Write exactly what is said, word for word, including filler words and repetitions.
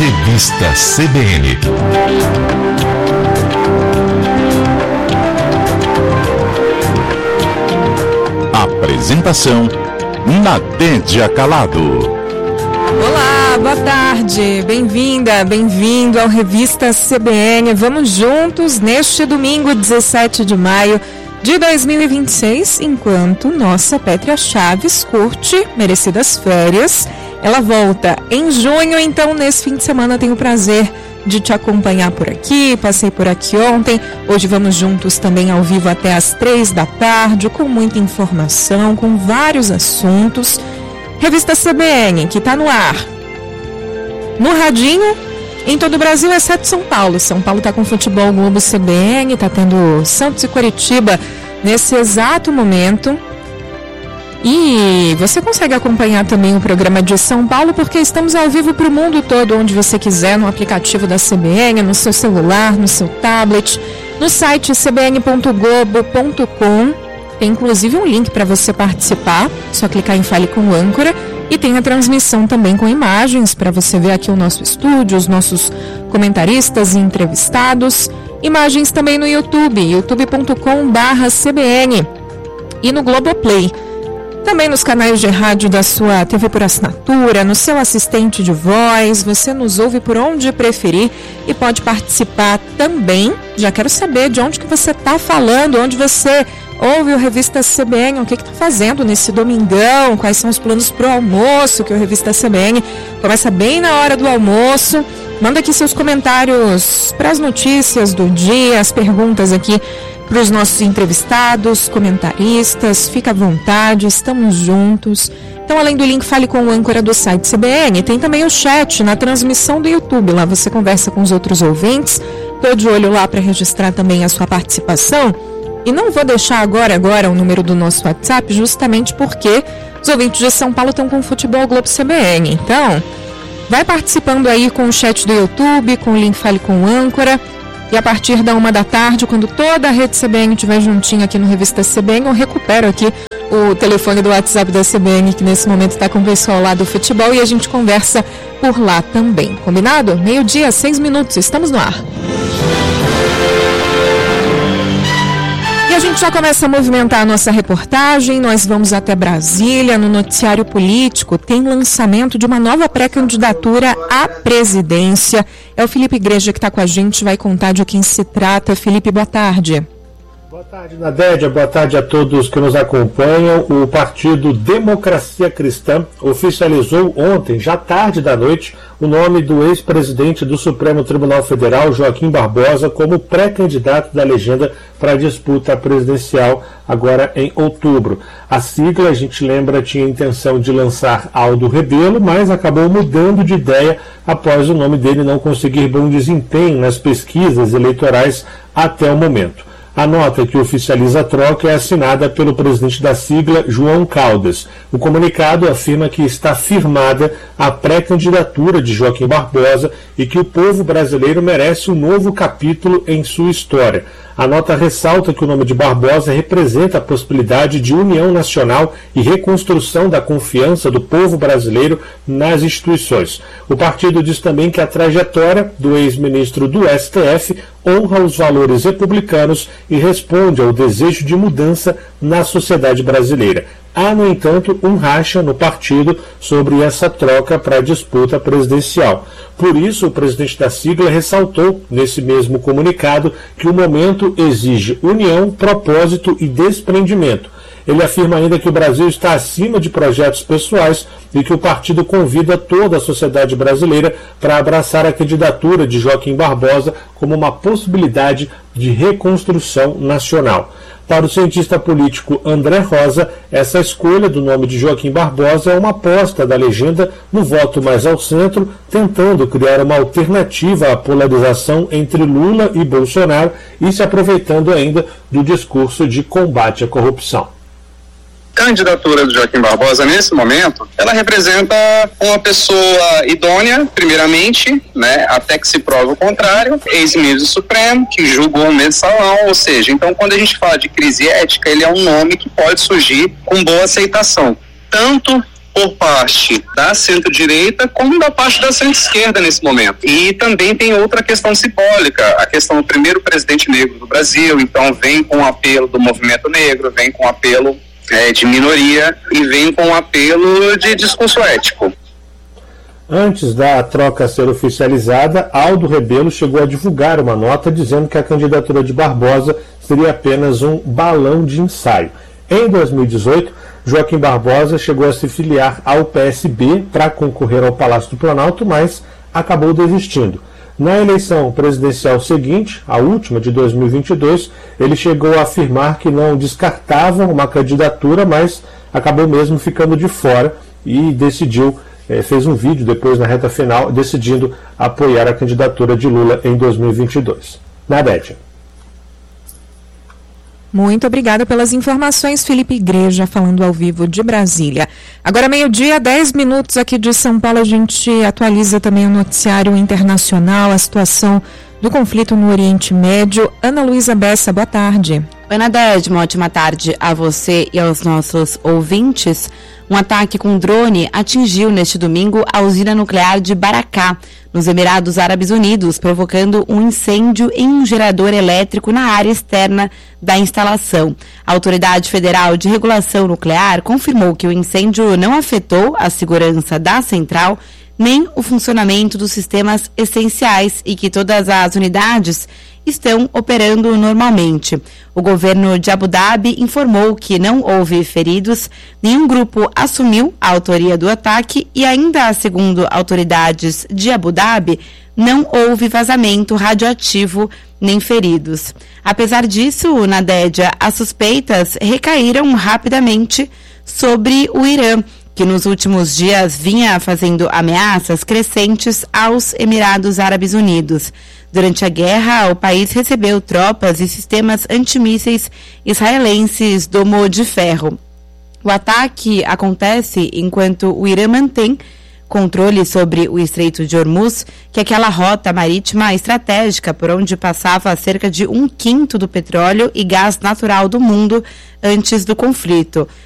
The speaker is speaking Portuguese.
Revista C B N. Apresentação: Nadédia Calado. Olá, boa tarde, bem-vinda, bem-vindo ao Revista C B N. Vamos juntos neste domingo, dezessete de maio de dois mil e vinte e seis, enquanto nossa Pétria Chaves curte merecidas férias. Ela volta em junho, então nesse fim de semana tenho o prazer de te acompanhar por aqui. Passei por aqui ontem, hoje vamos juntos também ao vivo até às três da tarde, com muita informação, com vários assuntos. Revista C B N, que está no ar, no radinho, em todo o Brasil, exceto São Paulo. São Paulo está com Futebol Globo C B N, está tendo Santos e Coritiba nesse exato momento. E você consegue acompanhar também o programa de São Paulo, porque estamos ao vivo para o mundo todo, onde você quiser, no aplicativo da C B N, no seu celular, no seu tablet, no site c b n ponto globo ponto com. Tem inclusive um link para você participar, só clicar em Fale com o Âncora. E tem a transmissão também com imagens, para você ver aqui o nosso estúdio, os nossos comentaristas e entrevistados. Imagens também no YouTube, youtube ponto com barra C B N. E no Globoplay. Também nos canais de rádio da sua T V por assinatura, no seu assistente de voz, você nos ouve por onde preferir e pode participar também. Já quero saber de onde que você está falando, onde você ouve o Revista C B N, o que está fazendo nesse domingão, quais são os planos para o almoço, que o Revista C B N começa bem na hora do almoço. Manda aqui seus comentários para as notícias do dia, as perguntas aqui para os nossos entrevistados, comentaristas, fica à vontade, estamos juntos. Então, além do link Fale com o Âncora do site C B N, tem também o chat na transmissão do YouTube. Lá você conversa com os outros ouvintes. Estou de olho lá para registrar também a sua participação. E não vou deixar agora, agora o número do nosso WhatsApp, justamente porque os ouvintes de São Paulo estão com o Futebol Globo C B N. Então, vai participando aí com o chat do YouTube, com o link Fale com o Âncora. E a partir da uma da tarde, quando toda a rede C B N estiver juntinho aqui no Revista C B N, eu recupero aqui o telefone do WhatsApp da C B N, que nesse momento está com o pessoal lá do futebol, e a gente conversa por lá também. Combinado? Meio-dia, seis minutos, estamos no ar. E a gente já começa a movimentar a nossa reportagem. Nós vamos até Brasília. No noticiário político tem lançamento de uma nova pré-candidatura à presidência. É o Felipe Igreja que está com a gente, vai contar de quem se trata. Felipe, boa tarde. Boa tarde, Nadédia. Boa tarde a todos que nos acompanham. O Partido Democracia Cristã oficializou ontem, já tarde da noite, o nome do ex-presidente do Supremo Tribunal Federal, Joaquim Barbosa, como pré-candidato da legenda para a disputa presidencial agora em outubro. A sigla, a gente lembra, tinha a intenção de lançar Aldo Rebelo, mas acabou mudando de ideia após o nome dele não conseguir bom desempenho nas pesquisas eleitorais até o momento. A nota que oficializa a troca é assinada pelo presidente da sigla, João Caldas. O comunicado afirma que está firmada a pré-candidatura de Joaquim Barbosa e que o povo brasileiro merece um novo capítulo em sua história. A nota ressalta que o nome de Barbosa representa a possibilidade de união nacional e reconstrução da confiança do povo brasileiro nas instituições. O partido diz também que a trajetória do ex-ministro do S T F honra os valores republicanos e responde ao desejo de mudança na sociedade brasileira. Há, no entanto, um racha no partido sobre essa troca para a disputa presidencial. Por isso, o presidente da sigla ressaltou, nesse mesmo comunicado, que o momento exige união, propósito e desprendimento. Ele afirma ainda que o Brasil está acima de projetos pessoais e que o partido convida toda a sociedade brasileira para abraçar a candidatura de Joaquim Barbosa como uma possibilidade de reconstrução nacional. Para o cientista político André Rosa, essa escolha do nome de Joaquim Barbosa é uma aposta da legenda no voto mais ao centro, tentando criar uma alternativa à polarização entre Lula e Bolsonaro e se aproveitando ainda do discurso de combate à corrupção. candidatura do Joaquim Barbosa, nesse momento, ela representa uma pessoa idônea, primeiramente, né, até que se prove o contrário, ex-ministro do Supremo, que julgou um mensalão, ou seja, então quando a gente fala de crise ética, ele é um nome que pode surgir com boa aceitação, tanto por parte da centro-direita como da parte da centro-esquerda nesse momento. E também tem outra questão simbólica, a questão do primeiro presidente negro do Brasil, então vem com o apelo do movimento negro, vem com o apelo é, de minoria e vem com o apelo de discurso ético. Antes da troca ser oficializada, Aldo Rebelo chegou a divulgar uma nota dizendo que a candidatura de Barbosa seria apenas um balão de ensaio. Em dois mil e dezoito, Joaquim Barbosa chegou a se filiar ao P S B para concorrer ao Palácio do Planalto, mas acabou desistindo. Na eleição presidencial seguinte, a última de dois mil e vinte e dois, ele chegou a afirmar que não descartava uma candidatura, mas acabou mesmo ficando de fora e decidiu, eh, fez um vídeo depois na reta final, decidindo apoiar a candidatura de Lula em dois mil e vinte e dois. Nadete. Muito obrigada pelas informações, Felipe Igreja, falando ao vivo de Brasília. Agora, meio-dia, dez minutos aqui de São Paulo, a gente atualiza também o noticiário internacional, a situação do conflito no Oriente Médio. Ana Luísa Bessa, boa tarde. Oi, Nadege, uma ótima tarde a você e aos nossos ouvintes. Um ataque com drone atingiu neste domingo a usina nuclear de Baracá, nos Emirados Árabes Unidos, provocando um incêndio em um gerador elétrico na área externa da instalação. A Autoridade Federal de Regulação Nuclear confirmou que o incêndio não afetou a segurança da central nem o funcionamento dos sistemas essenciais e que todas as unidades estão operando normalmente. O governo de Abu Dhabi informou que não houve feridos, nenhum grupo assumiu a autoria do ataque e ainda, segundo autoridades de Abu Dhabi, não houve vazamento radioativo nem feridos. Apesar disso, na Nadédia, as suspeitas recaíram rapidamente sobre o Irã, que nos últimos dias vinha fazendo ameaças crescentes aos Emirados Árabes Unidos. Durante a guerra, o país recebeu tropas e sistemas antimísseis israelenses Domo de Ferro. O ataque acontece enquanto o Irã mantém controle sobre o Estreito de Hormuz, que é aquela rota marítima estratégica por onde passava cerca de um quinto do petróleo e gás natural do mundo antes do conflito.